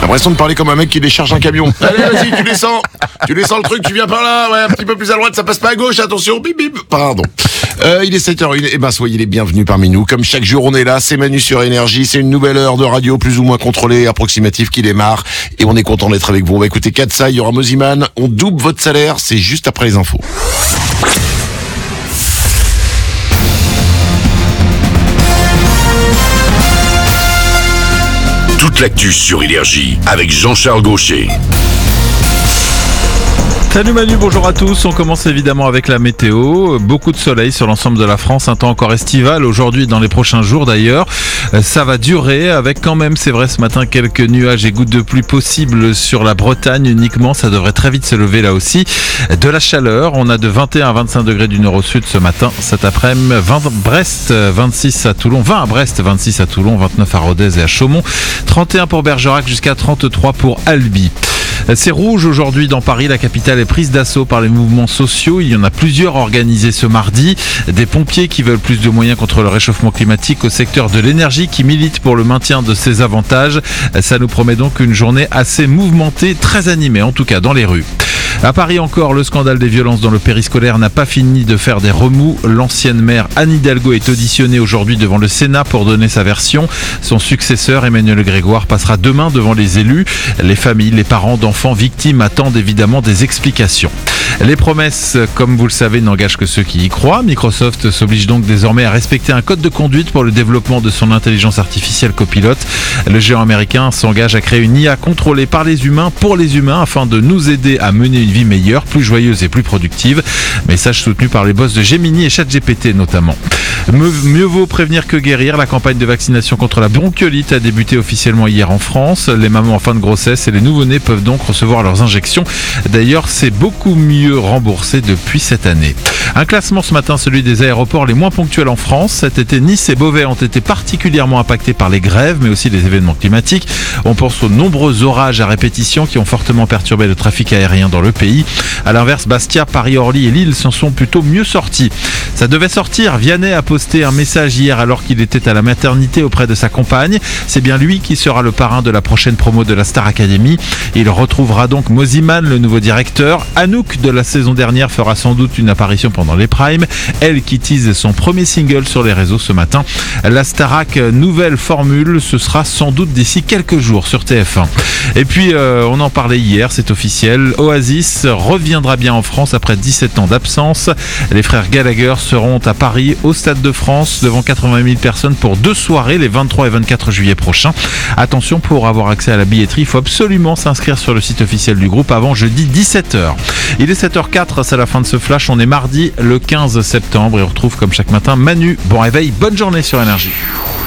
l'impression de parler comme un mec qui décharge un camion. Allez, vas-y, tu descends le truc, tu viens par là, ouais, un petit peu plus à droite, ça passe pas à gauche, attention, bip bip, pardon. Il est 7h01, soyez les bienvenus parmi nous. Comme chaque jour, on est là, c'est Manu sur Énergie, c'est une nouvelle heure de radio plus ou moins contrôlée, approximative qui démarre, et on est content d'être avec vous. On va écouter Katsa, il y aura Moziman, on double votre salaire, c'est juste après les infos. Toute l'actu sur Énergie avec Jean-Charles Gaucher. Salut Manu, bonjour à tous. On commence évidemment avec la météo. Beaucoup de soleil sur l'ensemble de la France, un temps encore estival aujourd'hui et dans les prochains jours d'ailleurs. Ça va durer avec quand même, c'est vrai ce matin, quelques nuages et gouttes de pluie possibles sur la Bretagne uniquement. Ça devrait très vite se lever là aussi. De la chaleur, on a de 21 à 25 degrés du nord au sud ce matin. Cet après-midi, 20 à Brest, 26 à Toulon, 20 à Brest, 26 à Toulon, 29 à Rodez et à Chaumont, 31 pour Bergerac jusqu'à 33 pour Albi. C'est rouge aujourd'hui dans Paris, la capitale est prise d'assaut par les mouvements sociaux. Il y en a plusieurs organisés ce mardi. Des pompiers qui veulent plus de moyens contre le réchauffement climatique au secteur de l'énergie qui militent pour le maintien de ses avantages. Ça nous promet donc une journée assez mouvementée, très animée en tout cas dans les rues. À Paris encore, le scandale des violences dans le périscolaire n'a pas fini de faire des remous. L'ancienne maire Anne Hidalgo est auditionnée aujourd'hui devant le Sénat pour donner sa version. Son successeur Emmanuel Grégoire passera demain devant les élus. Les familles, les parents d'enfants victimes attendent évidemment des explications. Les promesses, comme vous le savez, n'engagent que ceux qui y croient. Microsoft s'oblige donc désormais à respecter un code de conduite pour le développement de son intelligence artificielle copilote. Le géant américain s'engage à créer une IA contrôlée par les humains pour les humains afin de nous aider à mener une vie meilleure, plus joyeuse et plus productive. Message soutenu par les boss de Gemini et ChatGPT notamment. Mieux vaut prévenir que guérir. La campagne de vaccination contre la bronchiolite a débuté officiellement hier en France. Les mamans en fin de grossesse et les nouveau-nés peuvent donc recevoir leurs injections. D'ailleurs, c'est beaucoup mieux remboursé depuis cette année. Un classement ce matin, celui des aéroports les moins ponctuels en France. Cet été, Nice et Beauvais ont été particulièrement impactés par les grèves, mais aussi les événements climatiques. On pense aux nombreux orages à répétition qui ont fortement perturbé le trafic aérien dans le pays. À l'inverse, Bastia, Paris, Orly et Lille s'en sont plutôt mieux sortis. Ça devait sortir. Vianney a posté un message hier alors qu'il était à la maternité auprès de sa compagne. C'est bien lui qui sera le parrain de la prochaine promo de la Star Academy. Il retrouvera donc Moziman, le nouveau directeur. Anouk de la saison dernière fera sans doute une apparition pendant les primes. Elle qui tease son premier single sur les réseaux ce matin. La Starac, nouvelle formule, ce sera sans doute d'ici quelques jours sur TF1. Et puis, on en parlait hier, c'est officiel. Oasis reviendra bien en France après 17 ans d'absence. Les frères Gallagher seront à Paris, au Stade de France, devant 80 000 personnes pour 2 soirées, les 23 et 24 juillet prochains. Attention, pour avoir accès à la billetterie, il faut absolument s'inscrire sur le site officiel du groupe avant jeudi 17h. Il est 7h04, c'est la fin de ce flash. On est mardi le 15 septembre et on retrouve comme chaque matin Manu. Bon réveil, bonne journée sur Énergie.